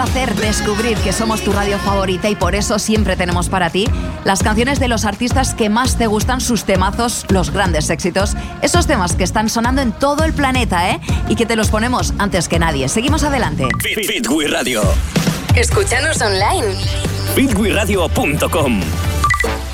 Hacer descubrir que somos tu radio favorita y por eso siempre tenemos para ti las canciones de los artistas que más te gustan, sus temazos, los grandes éxitos, esos temas que están sonando en todo el planeta, y que te los ponemos antes que nadie. Seguimos adelante. Fit with Radio. Escúchanos online. fitwithradio.com